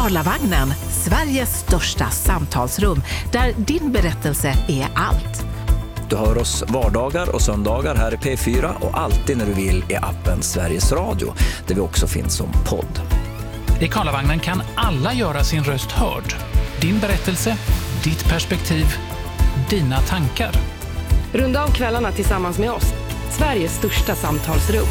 Karlavagnen, Sveriges största samtalsrum där din berättelse är allt. Du hör oss vardagar och söndagar här i P4 och alltid när du vill i appen Sveriges Radio, där vi också finns som podd. I Karlavagnen kan alla göra sin röst hörd. Din berättelse, ditt perspektiv, dina tankar. Runda av kvällarna tillsammans med oss. Sveriges största samtalsrum.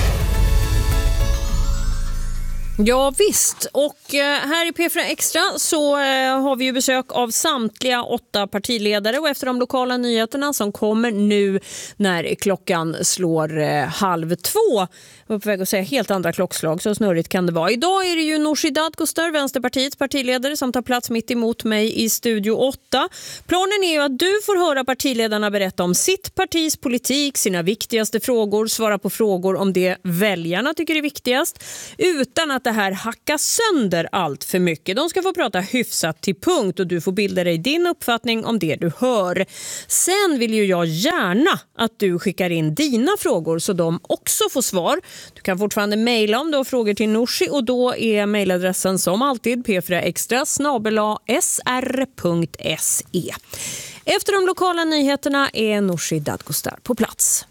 Ja visst, och här i P4 Extra så har vi ju besök av samtliga 8 partiledare och efter de lokala nyheterna som kommer nu när klockan slår 1:30. Jag var på väg att säga helt andra klockslag, så snurrigt kan det vara. Idag är det ju Nooshi Dadgostar, Vänsterpartiets partiledare, som tar plats mitt emot mig i Studio 8. Planen är ju att du får höra partiledarna berätta om sitt partis politik, sina viktigaste frågor, svara på frågor om det väljarna tycker är viktigast, utan att det här hackar sönder allt för mycket. De ska få prata hyfsat till punkt och du får bilda dig din uppfattning om det du hör. Sen vill ju jag gärna att du skickar in dina frågor så de också får svar. Du kan fortfarande mejla om du har frågor till Nooshi och då är mejladressen som alltid p4extra@sr.se. Efter de lokala nyheterna är Nooshi Dadgostar på plats.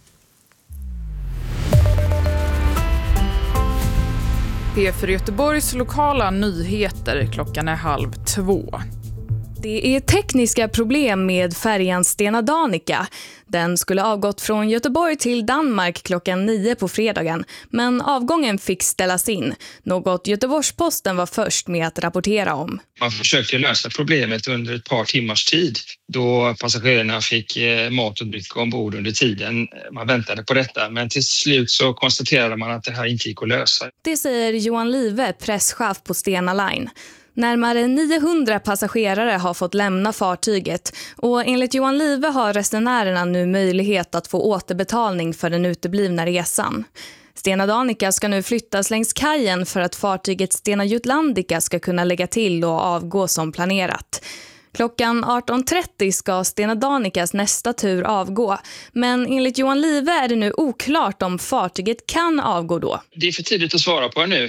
P4 Göteborgs lokala nyheter, klockan är 1:30. Det är tekniska problem med färjan Stena Danica. Den skulle avgått från Göteborg till Danmark klockan 9 på fredagen, men avgången fick ställas in. Något Göteborgs-Posten var först med att rapportera om. Man försökte lösa problemet under ett par timmars tid då passagerarna fick mat och dryck ombord under tiden man väntade på detta. Men till slut så konstaterade man att det här inte gick att lösa. Det säger Johan Live, presschef på Stena Line. Närmare 900 passagerare har fått lämna fartyget och enligt Johan Live har resenärerna nu möjlighet att få återbetalning för den uteblivna resan. Stena Danica ska nu flyttas längs kajen för att fartyget Stena Jutlandica ska kunna lägga till och avgå som planerat. Klockan 18:30 ska Stena Danicas nästa tur avgå, men enligt Johan Live är det nu oklart om fartyget kan avgå då. Det är för tidigt att svara på nu.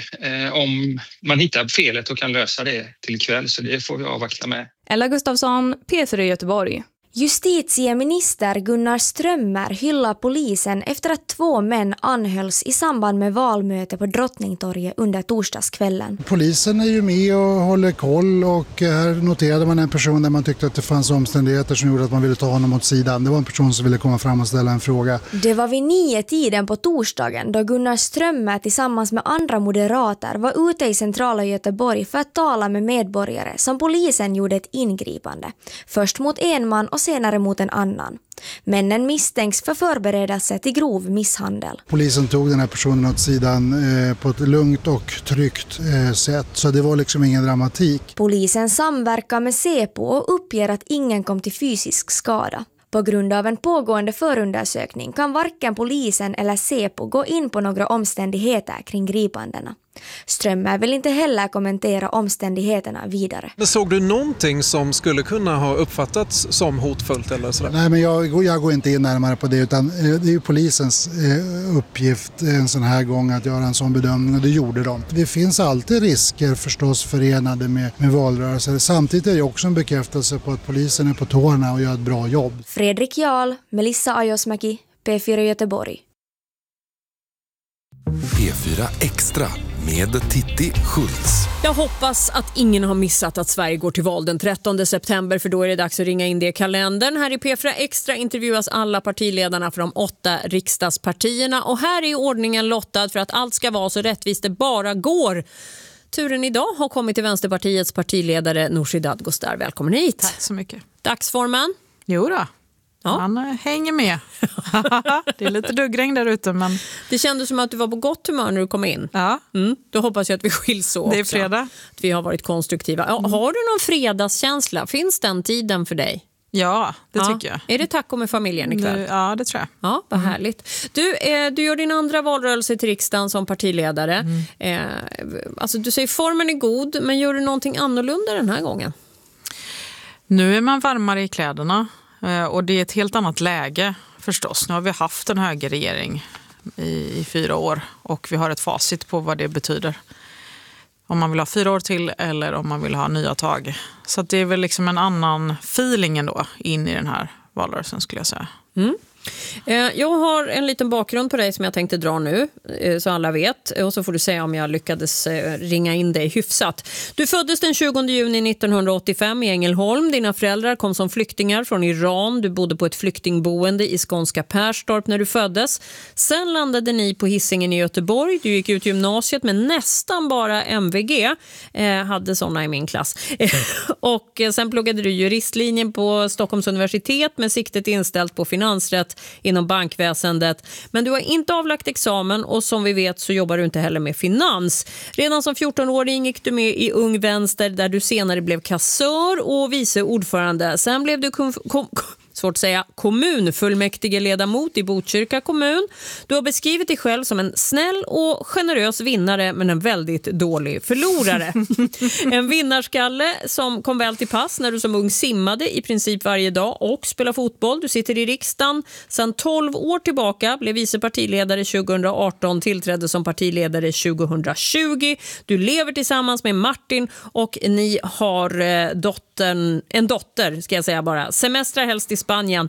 Om man hittar felet och kan lösa det till ikväll, så det får vi avvakta med. Ella Gustafsson, P4 Göteborg. Justitieminister Gunnar Strömmer hyllar polisen efter att 2 män anhölls i samband med valmöte på Drottningtorget under torsdagskvällen. Polisen är ju med och håller koll och här noterade man en person där man tyckte att det fanns omständigheter som gjorde att man ville ta honom åt sidan. Det var en person som ville komma fram och ställa en fråga. Det var vid 9-tiden på torsdagen då Gunnar Strömmer tillsammans med andra moderater var ute i centrala Göteborg för att tala med medborgare som polisen gjorde ett ingripande. Först mot en man och senare mot en annan. Männen misstänks för förberedelse till grov misshandel. Polisen tog den här personen åt sidan på ett lugnt och tryggt sätt, så det var liksom ingen dramatik. Polisen samverkar med Säpo och uppger att ingen kom till fysisk skada. På grund av en pågående förundersökning kan varken polisen eller Säpo gå in på några omständigheter kring gripandena. Strömmer vill inte heller kommentera omständigheterna vidare. Men såg du någonting som skulle kunna ha uppfattats som hotfullt eller sådär? Nej, men jag går inte in närmare på det, utan det är ju polisens uppgift en sån här gång att göra en sån bedömning och det gjorde de. Det finns alltid risker förstås förenade med valrörelser. Samtidigt är det också en bekräftelse på att polisen är på tårna och gör ett bra jobb. Fredrik Jarl, Melissa Ajosmäki, P4 Göteborg. P4 Extra med Titti Schultz. Jag hoppas att ingen har missat att Sverige går till val den 13 september för då är det dags att ringa in det i kalendern. Här i P4 Extra intervjuas alla partiledarna för de 8 riksdagspartierna och här är ordningen lottad för att allt ska vara så rättvist det bara går. Turen idag har kommit till Vänsterpartiets partiledare Nooshi Dadgostar. Välkommen hit. Tack så mycket. Dagsformen? Jo då. Ja. Han hänger med. Det är lite duggregn där ute. Men... Det kändes som att du var på gott humör när du kom in. Ja. Då hoppas jag att vi skiljs så också. Det är fredag. Att vi har varit konstruktiva. Ja, har du någon fredagskänsla? Finns den tiden för dig? Ja, det tycker jag. Är det taco med familjen ikväll? Ja, det tror jag. Ja, vad härligt. Du gör din andra valrörelse till riksdagen som partiledare. Alltså, du säger formen är god, men gör du någonting annorlunda den här gången? Nu är man varmare i kläderna. Och det är ett helt annat läge förstås. Nu har vi haft en högerregering i 4 år och vi har ett facit på vad det betyder. om man vill ha 4 år till eller om man vill ha nya tag. Så att det är väl liksom en annan feeling ändå in i den här valrörelsen skulle jag säga. Jag har en liten bakgrund på dig som jag tänkte dra nu, så alla vet. Och så får du säga om jag lyckades ringa in dig hyfsat. Du föddes den 20 juni 1985 i Ängelholm. Dina föräldrar kom som flyktingar från Iran. Du bodde på ett flyktingboende i skånska Perstorp när du föddes. Sen landade ni på Hisingen i Göteborg. Du gick ut gymnasiet med nästan bara MVG. Hade såna i min klass. Och sen pluggade du juristlinjen på Stockholms universitet med siktet inställt på finansrätt inom bankväsendet. Men du har inte avlagt examen och som vi vet så jobbar du inte heller med finans. Redan som 14-åring gick du med i Ung Vänster där du senare blev kassör och vice ordförande. Sen blev du kommunfullmäktige ledamot i Botkyrka kommun. Du har beskrivit dig själv som en snäll och generös vinnare men en väldigt dålig förlorare. En vinnarskalle som kom väl till pass när du som ung simmade i princip varje dag och spelar fotboll. Du sitter i riksdagen sedan 12 år tillbaka, blev vice partiledare 2018, tillträdde som partiledare 2020. Du lever tillsammans med Martin och ni har en dotter, ska jag säga bara. Semestrar helst i Spanien.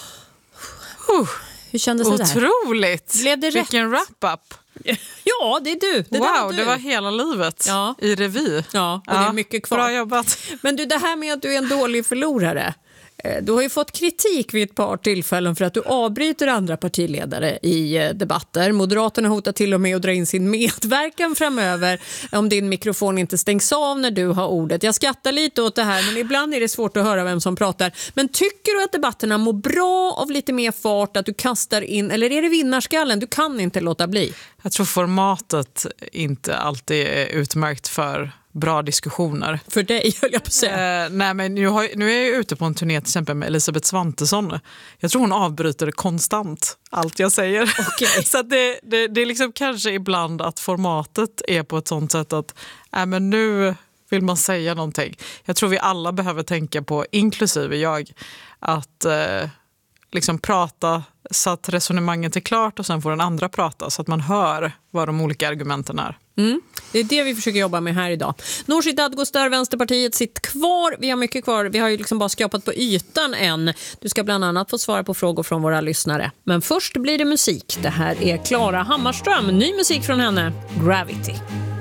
Hur kändes det där? Otroligt! Blev det rätt? Vilken wrap-up! Ja, det är du. Det var hela livet i revy. Ja, och det är mycket kvar. Bra jobbat. Men du, det här med att du är en dålig förlorare. Du har ju fått kritik vid ett par tillfällen för att du avbryter andra partiledare i debatter. Moderaterna hotar till och med att dra in sin medverkan framöver om din mikrofon inte stängs av när du har ordet. Jag skrattar lite åt det här, men ibland är det svårt att höra vem som pratar. Men tycker du att debatterna mår bra av lite mer fart, att du kastar in, eller är det vinnarskallen? Du kan inte låta bli. Jag tror formatet inte alltid är utmärkt för bra diskussioner. För dig, höll jag på att säga. Nej, men nu är jag ute på en turné till exempel med Elisabeth Svantesson. Jag tror hon avbryter konstant allt jag säger. Okay. Så att det är liksom kanske ibland att formatet är på ett sånt sätt att men nu vill man säga någonting. Jag tror vi alla behöver tänka på, inklusive jag, att liksom prata så att resonemanget är klart och sen får den andra prata så att man hör vad de olika argumenten är. Det är det vi försöker jobba med här idag. Nooshi Dadgostar, Vänsterpartiet, sitt kvar. Vi har mycket kvar. Vi har ju liksom bara skrapat på ytan än. Du ska bland annat få svara på frågor från våra lyssnare. Men först blir det musik. Det här är Klara Hammarström. Ny musik från henne, Gravity.